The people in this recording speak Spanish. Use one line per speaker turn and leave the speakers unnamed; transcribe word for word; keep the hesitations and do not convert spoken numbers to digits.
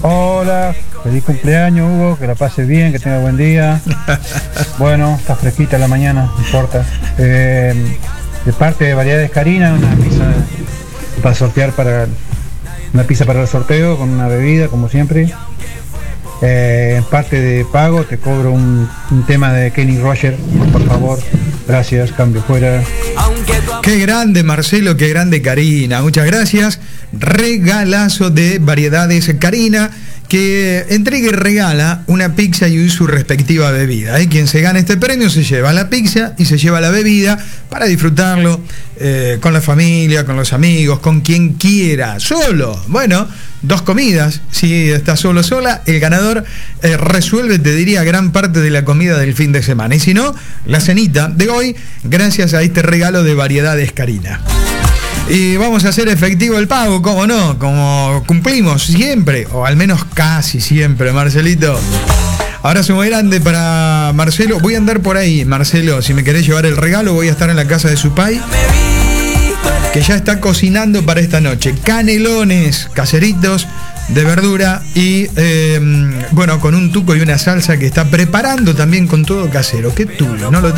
Hola, feliz cumpleaños Hugo, que la pases bien, que tenga buen día. Bueno, está fresquita la mañana, no importa. Eh, de parte de Variedades Karina, una pizza para sortear para una pizza para el sorteo con una bebida, como siempre. Eh, en parte de pago te cobro un, un tema de Kenny Roger, por favor. Gracias, cambio fuera.
Qué grande Marcelo, qué grande Karina, muchas gracias. Regalazo de Variedades Karina, que entrega y regala una pizza y su respectiva bebida. ¿eh? Quien se gana este premio se lleva la pizza y se lleva la bebida para disfrutarlo eh, con la familia, con los amigos, con quien quiera. Solo, bueno, dos comidas. Si está solo sola, el ganador eh, resuelve, te diría, gran parte de la comida del fin de semana. Y si no, la cenita de hoy, gracias a este regalo de Variedades Karina. Y vamos a hacer efectivo el pago, ¿cómo no? Como cumplimos siempre, o al menos casi siempre, Marcelito. Abrazo muy grande para Marcelo. Voy a andar por ahí, Marcelo. Si me querés llevar el regalo, voy a estar en la casa de su pai, que ya está cocinando para esta noche. Canelones caseritos de verdura y, eh, bueno, con un tuco y una salsa que está preparando también con todo casero. Qué tuyo, ¿no lo